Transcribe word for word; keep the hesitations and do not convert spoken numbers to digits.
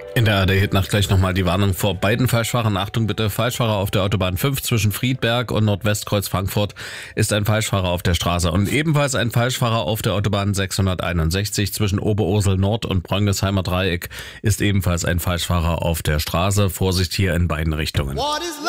In der A R D-Hitnacht gleich nochmal die Warnung vor beiden Falschfahrern. Achtung bitte, Falschfahrer auf der Autobahn fünf zwischen Friedberg und Nordwestkreuz Frankfurt ist ein Falschfahrer auf der Straße. Und ebenfalls ein Falschfahrer auf der Autobahn sechshunderteinundsechzig zwischen Oberursel Nord und Brönniesheimer Dreieck ist ebenfalls ein Falschfahrer auf der Straße. Vorsicht hier in beiden Richtungen.